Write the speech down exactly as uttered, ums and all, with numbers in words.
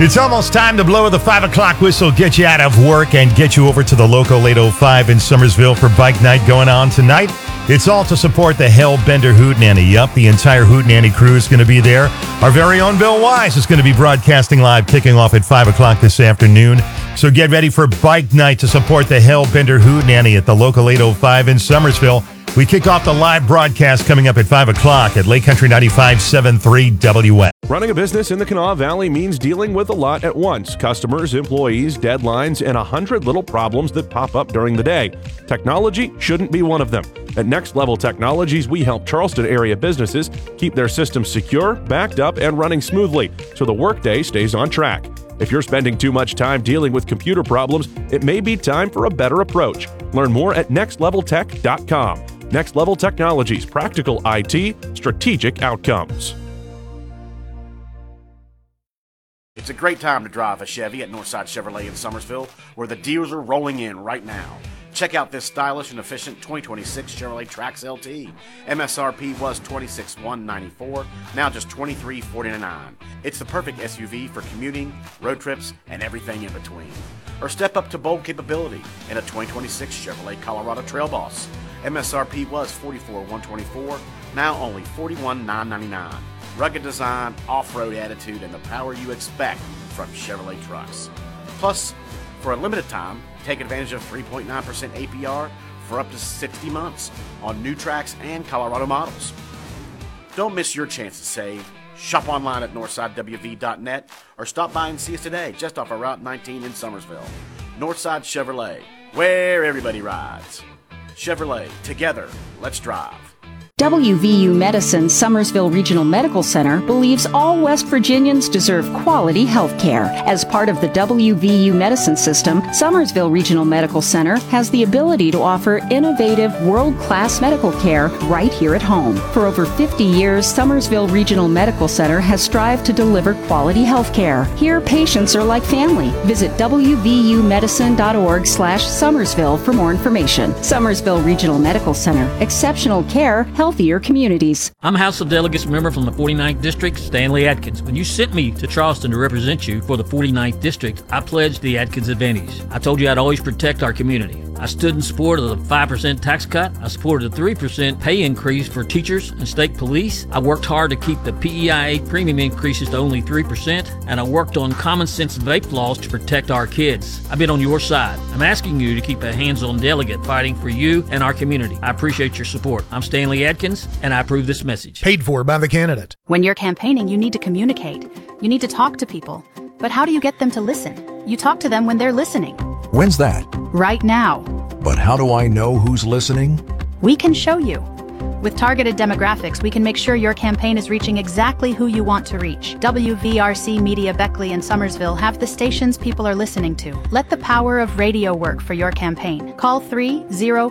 It's almost time to blow the five o'clock whistle, get you out of work, and get you over to the local eight oh five in Summersville for Bike Night going on tonight. It's all to support the Hellbender Hootenanny. Yup, the entire Hootenanny crew is going to be there. Our very own Bill Wise is going to be broadcasting live, kicking off at five o'clock this afternoon. So get ready for Bike Night to support the Hellbender Hootenanny at the local eight oh five in Summersville. We kick off the live broadcast coming up at five o'clock at Lake Country ninety-five point seven three W S. Running a business in the Kanawha Valley means dealing with a lot at once. Customers, employees, deadlines, and a hundred little problems that pop up during the day. Technology shouldn't be one of them. At Next Level Technologies, we help Charleston area businesses keep their systems secure, backed up, and running smoothly so the workday stays on track. If you're spending too much time dealing with computer problems, it may be time for a better approach. Learn more at next level tech dot com. Next Level Technologies, practical I T, strategic outcomes. It's a great time to drive a Chevy at Northside Chevrolet in Summersville, where the deals are rolling in right now. Check out this stylish and efficient twenty twenty-six Chevrolet Trax L T. M S R P was twenty-six thousand one hundred ninety-four dollars, now just twenty-three thousand four hundred ninety-nine dollars. It's the perfect S U V for commuting, road trips, and everything in between. Or step up to bold capability in a twenty twenty-six Chevrolet Colorado Trail Boss. M S R P was forty-four thousand one hundred twenty-four dollars, now only forty-one thousand nine hundred ninety-nine dollars. Rugged design, off-road attitude, and the power you expect from Chevrolet trucks. Plus, for a limited time, take advantage of three point nine percent A P R for up to sixty months on new Trax and Colorado models. Don't miss your chance to save. Shop online at northside w v dot net or stop by and see us today just off of Route nineteen in Summersville. Northside Chevrolet, where everybody rides. Chevrolet, together, let's drive. W V U Medicine Summersville Regional Medical Center believes all West Virginians deserve quality health care. As part of the W V U Medicine System, Summersville Regional Medical Center has the ability to offer innovative, world-class medical care right here at home. For over fifty years, Summersville Regional Medical Center has strived to deliver quality health care. Here, patients are like family. Visit w v u medicine dot org slash Summersville for more information. Summersville Regional Medical Center. Exceptional care, healthier communities. I'm House of Delegates member from the forty-ninth District, Stanley Atkins. When you sent me to Charleston to represent you for the forty-ninth District, I pledged the Atkins Advantage. I told you I'd always protect our community. I stood in support of the five percent tax cut. I supported the three percent pay increase for teachers and state police. I worked hard to keep the P E I A premium increases to only three percent, and I worked on common sense vape laws to protect our kids. I've been on your side. I'm asking you to keep a hands-on delegate fighting for you and our community. I appreciate your support. I'm Stanley Atkins, and I approve this message. Paid for by the candidate. When you're campaigning, you need to communicate. You need to talk to people. But how do you get them to listen? You talk to them when they're listening. When's that? Right now. But how do I know who's listening? We can show you. With targeted demographics, we can make sure your campaign is reaching exactly who you want to reach. W V R C Media Beckley and Summersville have the stations people are listening to. Let the power of radio work for your campaign. Call three oh